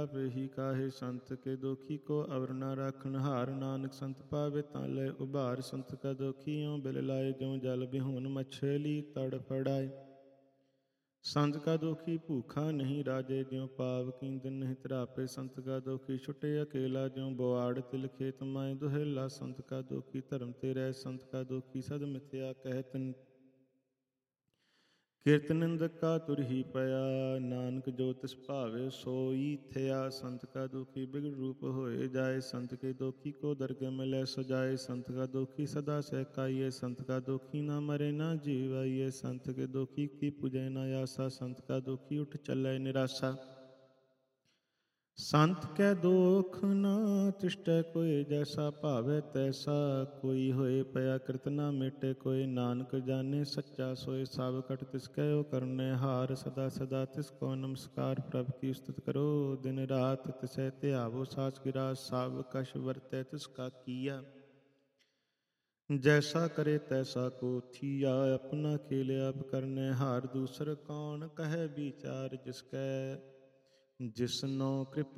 ਆਪੇ ਕਾਹੇ ਸੰਤ ਕੇ ਦੋਖੀ ਕੋ ਅਵਰ ਨਾ ਰਾਖਣ ਹਾਰ। ਨਾਨਕ ਸੰਤ ਪਾਵੇ ਤਾਂ ਲੈ ਉਭਾਰ। ਸੰਤ ਕਾ ਦੋਖੀਓਂ ਬਿਲ ਲਾਏ ਜਿਉ ਜਲ ਬਿਹੂਨ ਮਛਲੀ ਤੜ ਫੜਾਏ। ਸੰਤ ਕਾ ਦੋਖੀ ਭੂਖਾ ਨਹੀਂ ਰਾਜੇ ਜਿਉ ਪਾਵ ਕੀਂਦਨ ਨਹੀਂ ਧਰਾਪੇ। ਸੰਤ ਕਾ ਦੋਖੀ ਛੁਟੇ ਅਕੇਲਾ ਜਿਉ ਬਵਾੜ ਤਿਲ ਖੇਤ ਮਾਏ ਦੁਹੇਲਾ। ਸੰਤ ਕਾ ਦੋਖੀ ਧਰਮ ਤੇ ਰਹਿ ਸੰਤ ਕਾ ਦੋਖੀ ਸਦ ਮਿਥਿਆ ਕਹਿਤ। ਕਿਰਤ ਨਿੰਦਕ ਕਾ ਤੁਰ ਹੀ ਪਿਆ ਨਾਨਕ ਜੋ ਤਿਸ ਭਾਵੇ ਸੋਈ ਥਿਆ। ਸੰਤ ਕਾ ਦੋਖੀ ਬਿਗੜ ਰੂਪ ਹੋਏ ਜਾਏ ਸੰਤ ਕੇ ਦੋਖੀ ਕੋ ਦਰਗਹਿ ਮਿਲੈ ਸਜਾਏ। ਸੰਤ ਕਾ ਦੋਖੀ ਸਦਾ ਸਹਿਕਾਈਏ ਸੰਤ ਕਾ ਦੋਖੀ ਨਾ ਮਰੇ ਨਾ ਜੀਵਾਈਏ। ਸੰਤ ਕੇ ਦੋਖੀ ਕੀ ਪੁਜੈ ਨਾ ਆਸਾ ਸੰਤ ਕਾ ਦੋਖੀ ਉਠ ਚੱਲੈ ਨਿਰਾਸਾ। ਸੰਤ ਕੈ ਦੋਖ ਨਾ ਤਿਸ਼ਟੈ ਕੋਇ ਜੈਸਾ ਭਾਵੈ ਤੈਸਾ। ਕੋਈ ਹੋਏ ਪਿਆ ਕਿਰਤ ਨਾ ਮੇਟੇ ਕੋਇ ਨਾਨਕ ਜਾਣੇ ਸੱਚਾ ਸੋਇ। ਸਭ ਕਟ ਤਿਸ ਕੈ ਕਰਨੈ ਹਾਰ ਸਦਾ ਸਦਾ ਤਿਸ ਕੋ ਨਮਸਕਾਰ। ਪ੍ਰਭ ਕੀ ਉਸਤਤ ਕਰੋ ਦਿਨ ਰਾਤ ਤਿਸੈ ਧਿਆਵੋ ਸਾਚ ਗਿਰਾ। ਸਭ ਕਛ ਵਰਤੈ ਤਿਸ ਕਾ ਕੀਆ ਜੈਸਾ ਕਰੇ ਤੈਸਾ ਕੋ ਥੀਆ। ਆਪਣਾ ਖੇਲ ਆਪ ਕਰਨੈ ਹਾਰ ਦੂਸਰ ਕੌਣ ਕਹੈ ਵਿਚਾਰ। ਜਿਸ ਕੈ ਜਿਸਨੋ ਕਿਰਪਾ